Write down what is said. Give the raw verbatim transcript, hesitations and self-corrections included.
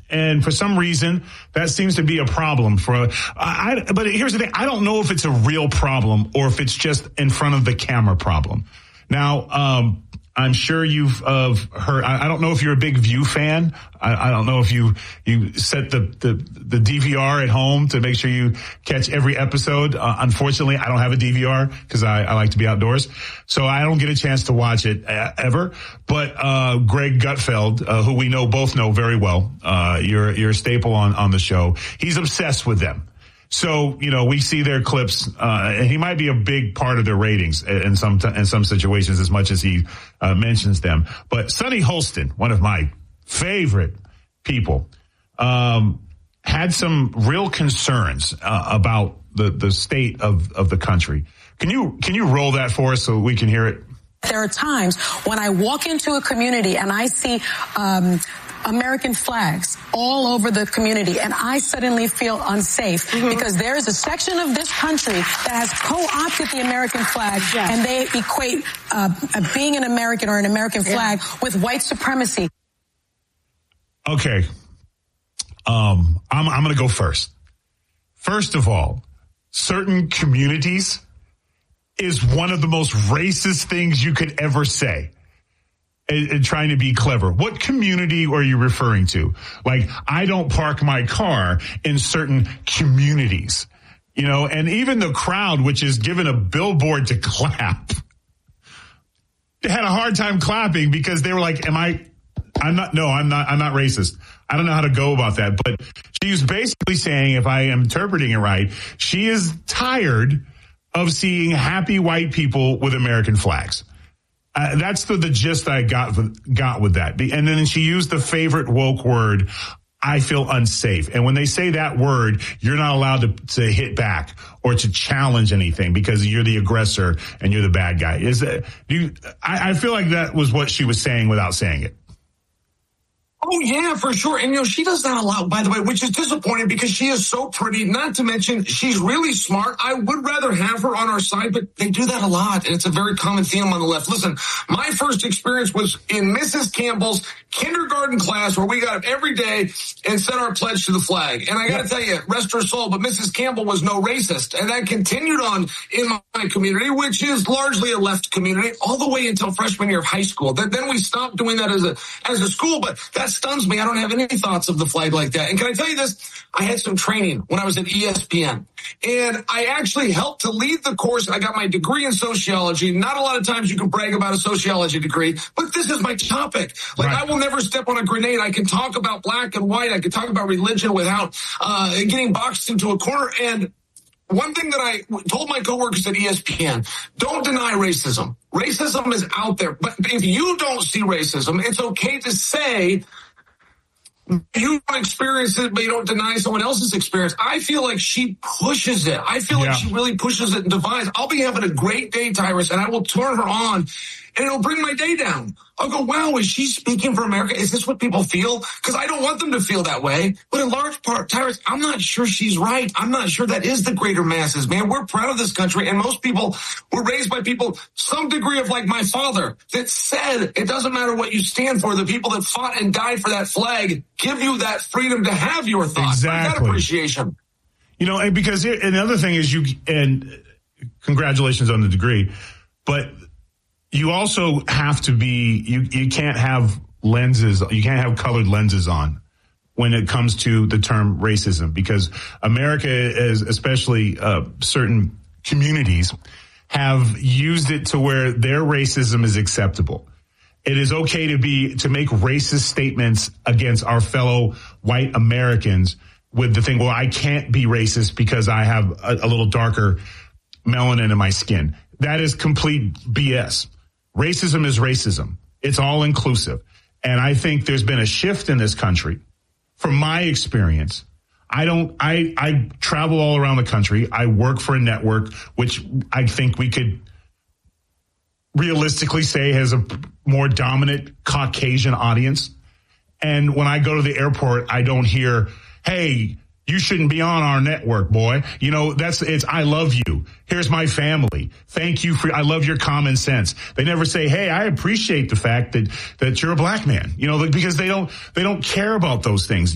And for some reason, that seems to be a problem for, I, but here's the thing. I don't know if it's a real problem or if it's just in front of the camera problem. Now, um, I'm sure you've uh, heard. I, I don't know if you're a big View fan. I, I don't know if you you set the, the the D V R at home to make sure you catch every episode. Uh, unfortunately, I don't have a D V R because I, I like to be outdoors, so I don't get a chance to watch it uh, ever. But uh, Greg Gutfeld, uh, who we know both know very well, uh, you're you're a staple on on the show. He's obsessed with them. So, you know, we see their clips, uh, and he might be a big part of their ratings in some, in some situations as much as he, uh, mentions them. But Sonny Holston, one of my favorite people, um, had some real concerns, uh, about the, the state of, of the country. Can you, can you roll that for us so we can hear it? There are times when I walk into a community and I see, um, American flags all over the community, and I suddenly feel unsafe mm-hmm. because there is a section of this country that has co-opted the American flag, yes. and they equate uh, being an American or an American flag yeah. with white supremacy. Okay, um, I'm, I'm going to go first. First of all, certain communities is one of the most racist things you could ever say. And, and trying to be clever. What community are you referring to? Like, I don't park my car in certain communities, you know, and even the crowd, which is given a billboard to clap, they had a hard time clapping because they were like, am I, I'm not, no, I'm not, I'm not racist. I don't know how to go about that, but she was basically saying, if I am interpreting it right, she is tired of seeing happy white people with American flags. Uh, that's the, the gist I got got with that. And then she used the favorite woke word, I feel unsafe. And when they say that word, you're not allowed to, to hit back or to challenge anything because you're the aggressor and you're the bad guy. Is that you? I, I feel like that was what she was saying without saying it. Oh, yeah, for sure. And, you know, she does that a lot, by the way, which is disappointing because she is so pretty. Not to mention, she's really smart. I would rather have her on our side, but they do that a lot. And it's a very common theme on the left. Listen, my first experience was in Missus Campbell's kindergarten class where we got up every day and said our pledge to the flag. And I got to tell you, rest her soul, but Missus Campbell was no racist. And that continued on in my community, which is largely a left community, all the way until freshman year of high school. Then, then we stopped doing that as a, as a school, but that stuns me. I don't have any thoughts of the flag like that. And can I tell you this? I had some training when I was at E S P N, and I actually helped to lead the course. I got my degree in sociology. Not a lot of times you can brag about a sociology degree, but this is my topic. Like, right. I will never step on a grenade. I can talk about black and white. I can talk about religion without uh getting boxed into a corner. And one thing that I told my coworkers at E S P N, don't deny racism. Racism is out there. But if you don't see racism, it's okay to say you don't experience it, but you don't deny someone else's experience. I feel like she pushes it. I feel yeah. like she really pushes it and divides. I'll be having a great day, Tyrus, and I will turn her on, and it'll bring my day down. I'll go, wow, is she speaking for America? Is this what people feel? Because I don't want them to feel that way. But in large part, Tyrus, I'm not sure she's right. I'm not sure that is the greater masses, man. We're proud of this country, and most people were raised by people, some degree of like my father, that said it doesn't matter what you stand for. The people that fought and died for that flag give you that freedom to have your thoughts. Exactly. That appreciation. You know, and because here, and the other thing is you, and congratulations on the degree, but you also have to be, you, you can't have lenses, you can't have colored lenses on when it comes to the term racism, because America, is, especially uh, certain communities, have used it to where their racism is acceptable. It is okay to be, to make racist statements against our fellow white Americans with the thing, well, I can't be racist because I have a, a little darker melanin in my skin. That is complete B S. Racism is racism. It's all inclusive. And I think there's been a shift in this country. From my experience, I don't, I, I travel all around the country. I work for a network, which I think we could realistically say has a more dominant Caucasian audience. And when I go to the airport, I don't hear, hey, you shouldn't be on our network, boy. You know, that's, it's, I love you. Here's my family. Thank you for, I love your common sense. They never say, hey, I appreciate the fact that, that you're a black man, you know, because they don't, they don't care about those things.